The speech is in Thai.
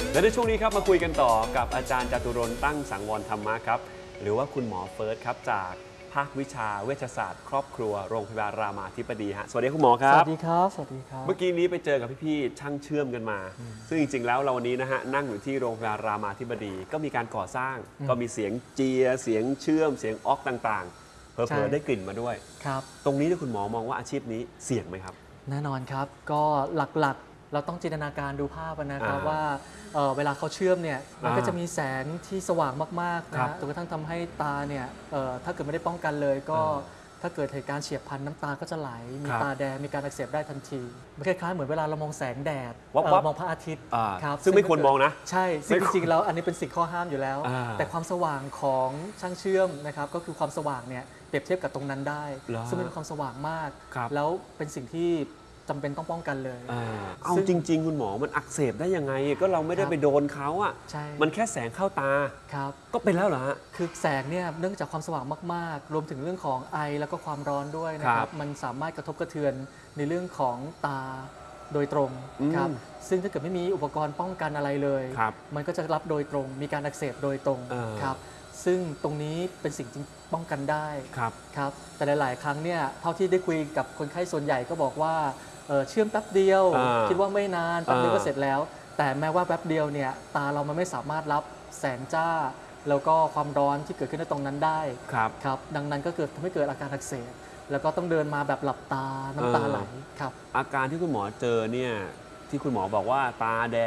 และในช่วงนี้ครับมาคุยกันต่อกับอาจารย์จตุรนต์ตั้งสังวรธรรมะครับหรือว่าคุณหมอเฟิร์สครับจากภาควิชาเวชศาสตร์ครอบครัวโรงพยาบาลรามาธิบดีฮะสวัสดีคุณหมอครับสวัสดีครับสวัสดีครับเมื่อกี้นี้ไปเจอกับพี่ๆช่างเชื่อมกันมาซึ่งจริงๆแล้วเราวันนี้นะฮะนั่งอยู่ที่โรงพยาบาลรามาธิบดีก็มีการก่อสร้างก็มีเสียงเจียเสียงเชื่อมเสียงออกต่างๆเผลอๆได้กลิ่นมาด้วยครับตรงนี้ที่คุณหมอมองว่าอาชีพนี้เสี่ยงไหมครับแน่นอนครับก็หลักๆเราต้องจินตนาการดูภาพนะครับว่าเวลาเขาเชื่อมเนี่ยมันก็จะมีแสงที่สว่างมากๆนะจนกระทั่งทำให้ตาเนี่ยถ้าเกิดไม่ได้ป้องกันเลยก็ถ้าเกิดเหตุการณ์เฉียบพลันน้ำตาก็จะไหลมีตาแดงมีการอักเสบได้ทันทีมันคล้ายๆเหมือนเวลาเรามองแสงแดดมองพระอาทิตย์ครับซึ่งไม่ควรมองนะใช่ซึ่งจริงๆแล้วอันนี้เป็นสิ่งข้อห้ามอยู่แล้วแต่ความสว่างของช่างเชื่อมนะครับก็คือความสว่างเนี่ยเปรียบเทียบกับตรงนั้นได้ซึ่งเป็นความสว่างมากแล้วเป็นสิ่งที่จำเป็นต้องป้องกันเลยเอาจริงๆคุณหมอมันอักเสบได้ยังไงก็เราไม่ได้ไปโดนเขาอ่ะมันแค่แสงเข้าตาก็เป็นแล้วเหรอฮะคือแสงเนี่ยเนื่องจากความสว่างมากๆรวมถึงเรื่องของไอแล้วก็ความร้อนด้วยนะครับมันสามารถกระทบกระเทือนในเรื่องของตาโดยตรงครับซึ่งถ้าเกิดไม่มีอุปกรณ์ป้องกันอะไรเลยมันก็จะรับโดยตรงมีการอักเสบโดยตรงครับซึ่งตรงนี้เป็นสิ่งที่ป้องกันได้ครับแต่หลายๆครั้งเนี่ยเท่าที่ได้คุยกับคนไข้ส่วนใหญ่ก็บอกว่าเชื่อมแป๊บเดียวคิดว่าไม่นานแป๊บเดียวก็เสร็จแล้วแต่แม้ว่าแป๊บเดียวเนี่ยตาเรามันไม่สามารถรับแสงจ้าแล้วก็ความร้อนที่เกิดขึ้นในตรงนั้นได้ครับดังนั้นก็ทำให้เกิดอาการอักเสบแล้วก็ต้องเดินมาแบบหลับตาน้ำตาไหลครับอาการที่คุณหมอเจอเนี่ยที่คุณหมอบอกว่าตาแด